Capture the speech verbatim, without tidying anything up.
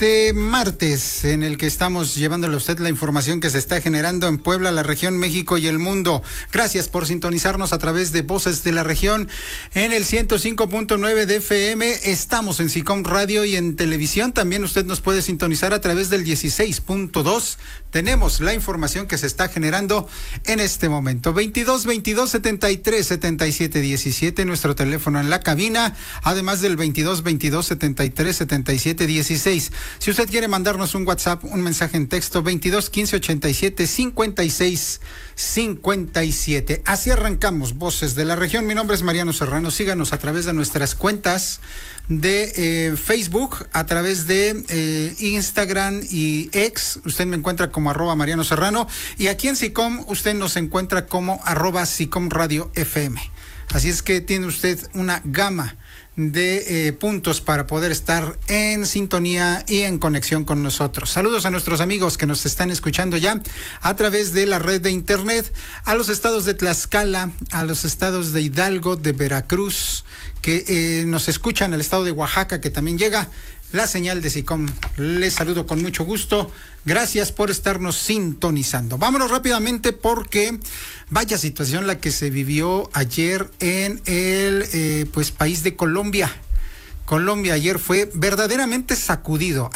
Este martes en el que estamos llevándole a usted la información que se está generando en Puebla, la región, México y el mundo. Gracias por sintonizarnos a través de Voces de la Región en el ciento cinco punto nueve de F M. Estamos en SICOM Radio y en televisión. También usted nos puede sintonizar a través del dieciséis punto dos. Tenemos la información que se está generando en este momento. veintidós veintidós setenta y tres setenta y siete diecisiete, nuestro teléfono en la cabina, además del veintidós veintidós setenta y tres setenta y siete dieciséis. Si usted quiere mandarnos un WhatsApp, un mensaje en texto, veintidós quince ochenta y siete cincuenta y seis cincuenta y siete. Así arrancamos Voces de la Región. Mi nombre es Mariano Serrano. Síganos a través de nuestras cuentas de eh, Facebook, a través de eh, Instagram y X. Usted me encuentra como arroba Mariano Serrano, y aquí en SICOM usted nos encuentra como arroba SICOM Radio F M. Así es que tiene usted una gama de eh, puntos para poder estar en sintonía y en conexión con nosotros. Saludos a nuestros amigos que nos están escuchando ya a través de la red de internet, a los estados de Tlaxcala, a los estados de Hidalgo, de Veracruz, que eh, nos escuchan, el estado de Oaxaca, que también llega la señal de SICOM. Les saludo con mucho gusto. Gracias por estarnos sintonizando. Vámonos rápidamente porque vaya situación la que se vivió ayer en el eh, pues país de Colombia. Colombia ayer fue verdaderamente sacudido.